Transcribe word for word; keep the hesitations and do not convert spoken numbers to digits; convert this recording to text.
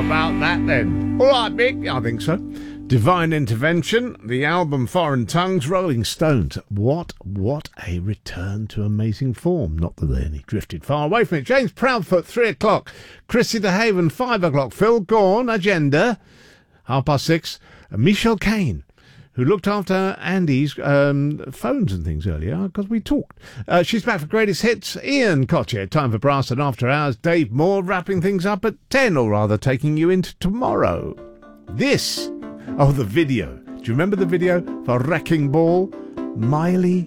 about that then? All right, Mick, I think so. Divine Intervention, the album Foreign Tongues, Rolling Stones. What, what a return to amazing form. Not that they only drifted far away from it. James Proudfoot, three o'clock. Chrissy de Haven, five o'clock. Phil Gorn, Agenda, half past six. Michelle Kane, who looked after Andy's um, phones and things earlier, because we talked. Uh, she's back for Greatest Hits. Ian Cottier, time for Brass and After Hours. Dave Moore wrapping things up at ten, or rather taking you into tomorrow. This, oh, the video. Do you remember the video for Wrecking Ball? Miley